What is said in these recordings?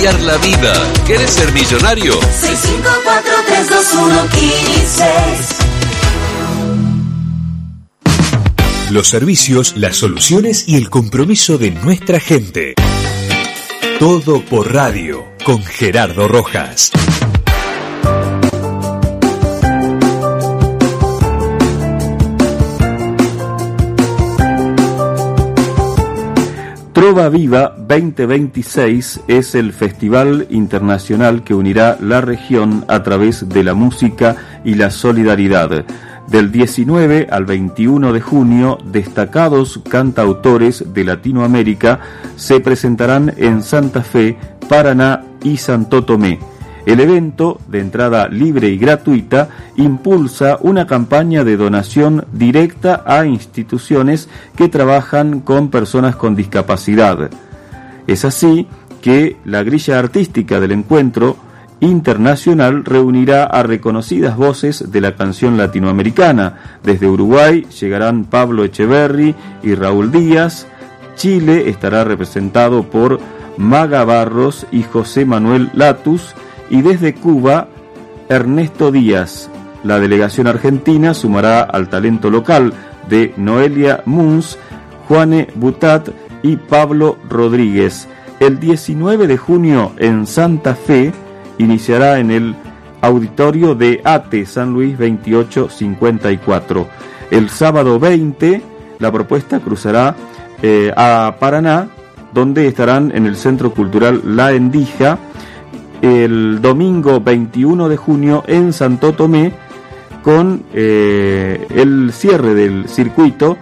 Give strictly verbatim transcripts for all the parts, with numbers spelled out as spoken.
cambiar la vida. ¿Querés ser millonario? seis cinco cuatro tres dos uno uno cinco. Los servicios, las soluciones y el compromiso de nuestra gente. Todo por radio, con Gerardo Rojas. Trova Viva veinte veintiséis es el festival internacional que unirá la región a través de la música y la solidaridad. Del diecinueve al veintiuno de junio, destacados cantautores de Latinoamérica se presentarán en Santa Fe, Paraná y Santo Tomé. El evento, de entrada libre y gratuita, impulsa una campaña de donación directa a instituciones que trabajan con personas con discapacidad. Es así que la grilla artística del encuentro internacional reunirá a reconocidas voces de la canción latinoamericana. Desde Uruguay llegarán Pablo Echeverri y Raúl Díaz. Chile estará representado por Maga Barros y José Manuel Latus, y desde Cuba, Ernesto Díaz. La delegación argentina sumará al talento local de Noelia Munz, Juane Butat y Pablo Rodríguez. El diecinueve de junio en Santa Fe iniciará en el auditorio de ATE San Luis veintiocho cincuenta y cuatro. El sábado veinte la propuesta cruzará eh, a Paraná, donde estarán en el Centro Cultural La Endija. El domingo veintiuno de junio en Santo Tomé, con eh, el cierre del circuito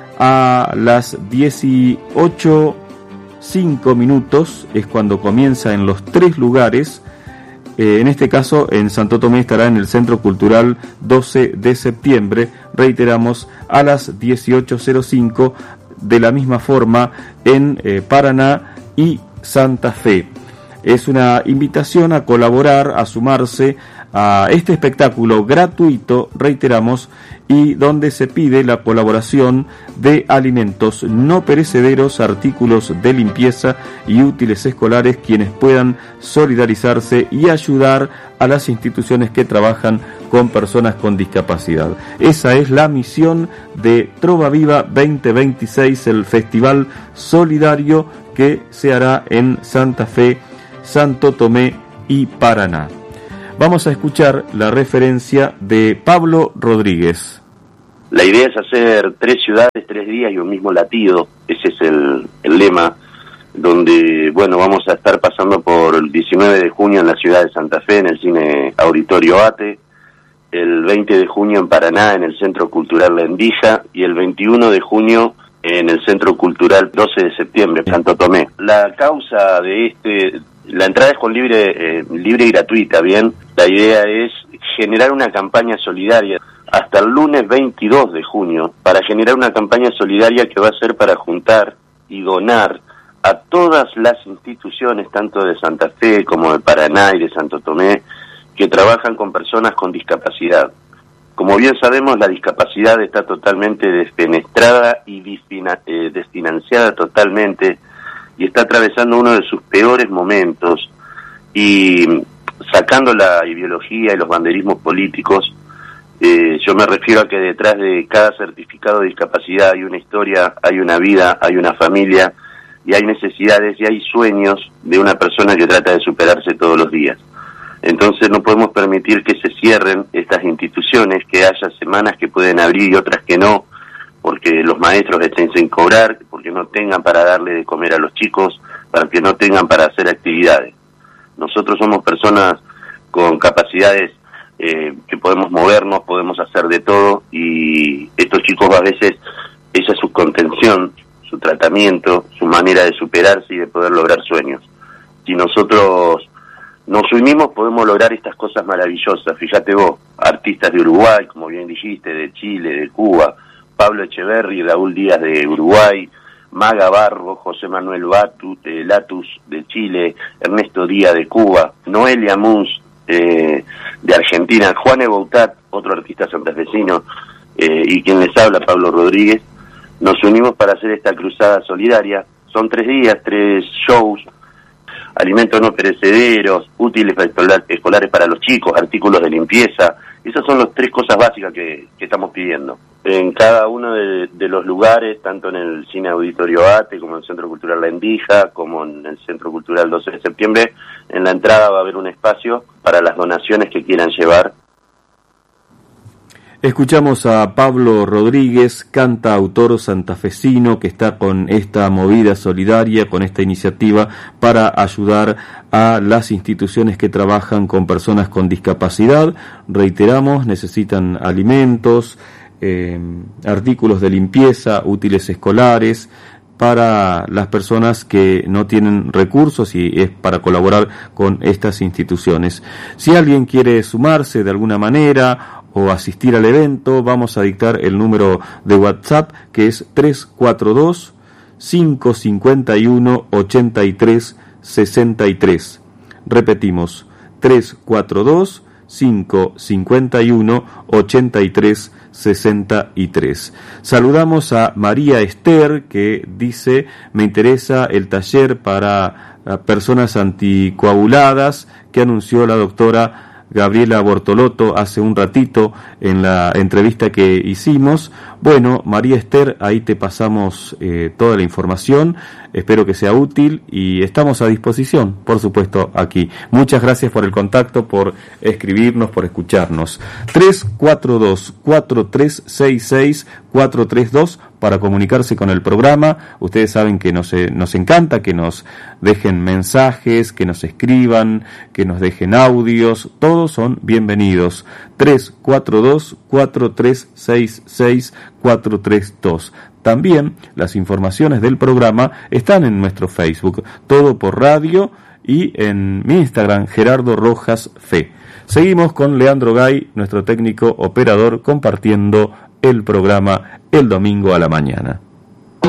a las dieciocho cinco minutos, es cuando comienza en los tres lugares. Eh, en este caso, en Santo Tomé estará en el Centro Cultural doce de septiembre, reiteramos, a las dieciocho cero cinco, de la misma forma en eh, Paraná y Santa Fe. Es una invitación a colaborar, a sumarse a este espectáculo gratuito, reiteramos, y donde se pide la colaboración de alimentos no perecederos, artículos de limpieza y útiles escolares, quienes puedan solidarizarse y ayudar a las instituciones que trabajan con personas con discapacidad. Esa es la misión de Trova Viva veinte veintiséis, el festival solidario que se hará en Santa Fe, Santo Tomé y Paraná. Vamos a escuchar la referencia de Pablo Rodríguez. La idea es hacer tres ciudades, tres días y un mismo latido. Ese es el, el lema, donde, bueno, vamos a estar pasando por el diecinueve de junio en la ciudad de Santa Fe, en el Cine Auditorio ATE, el veinte de junio en Paraná, en el Centro Cultural La Endija, y el veintiuno de junio en el Centro Cultural doce de septiembre, Santo Tomé. La causa de este... La entrada es con libre, eh, libre y gratuita, ¿bien? La idea es generar una campaña solidaria hasta el lunes veintidós de junio, para generar una campaña solidaria que va a ser para juntar y donar a todas las instituciones, tanto de Santa Fe como de Paraná y de Santo Tomé, que trabajan con personas con discapacidad. Como bien sabemos, la discapacidad está totalmente despenetrada y disfina, eh, desfinanciada totalmente, y está atravesando uno de sus peores momentos, y sacando la ideología y los banderismos políticos, eh, yo me refiero a que detrás de cada certificado de discapacidad hay una historia, hay una vida, hay una familia, y hay necesidades y hay sueños de una persona que trata de superarse todos los días. Entonces no podemos permitir que se cierren estas instituciones, que haya semanas que pueden abrir y otras que no, porque los maestros estén sin cobrar, porque no tengan para darle de comer a los chicos, para que no tengan para hacer actividades. Nosotros somos personas con capacidades eh, que podemos movernos, podemos hacer de todo, y estos chicos a veces, esa es su contención, su tratamiento, su manera de superarse y de poder lograr sueños. Si nosotros nos unimos, podemos lograr estas cosas maravillosas. Fíjate vos, artistas de Uruguay, como bien dijiste, de Chile, de Cuba, Pablo Echeverri, Raúl Díaz de Uruguay, Maga Barro, José Manuel Batu, eh, Latus de Chile, Ernesto Díaz de Cuba, Noelia Munz eh, de Argentina, Juane Butat, otro artista santafesino, eh, y quien les habla, Pablo Rodríguez. Nos unimos para hacer esta cruzada solidaria. Son tres días, tres shows. alimentos no perecederos, útiles escolares para los chicos, artículos de limpieza. Esas son las tres cosas básicas que, que estamos pidiendo. En cada uno de, de los lugares, tanto en el Cine Auditorio Ate, como en el Centro Cultural La Endija, como en el Centro Cultural doce de septiembre, en la entrada va a haber un espacio para las donaciones que quieran llevar. Escuchamos a Pablo Rodríguez, cantautor santafesino, que está con esta movida solidaria, con esta iniciativa para ayudar a las instituciones que trabajan con personas con discapacidad. Reiteramos, necesitan alimentos, eh, artículos de limpieza, útiles escolares, para las personas que no tienen recursos, y es para colaborar con estas instituciones. Si alguien quiere sumarse de alguna manera o asistir al evento, vamos a dictar el número de WhatsApp, que es tres cuatro dos, cinco cinco uno, ocho tres seis tres. Repetimos, tres cuatro dos, cinco cinco uno, ocho tres seis tres. Saludamos a María Esther, que dice: me interesa el taller para personas anticoaguladas que anunció la doctora Gabriela Bortolotto hace un ratito en la entrevista que hicimos. Bueno, María Esther, ahí te pasamos eh, toda la información. Espero que sea útil y estamos a disposición, por supuesto, aquí. Muchas gracias por el contacto, por escribirnos, por escucharnos. tres cuatro dos, cuatro tres seis seis, cuatro tres dos para comunicarse con el programa. Ustedes saben que nos, eh, nos encanta que nos dejen mensajes, que nos escriban, que nos dejen audios. Todos son bienvenidos. tres cuatro dos, cuatro tres seis seis, cuatro tres dos. También las informaciones del programa están en nuestro Facebook, Todo por Radio, y en mi Instagram, Gerardo Rojas Fe. Seguimos con Leandro Gay, nuestro técnico operador, compartiendo el programa el domingo a la mañana.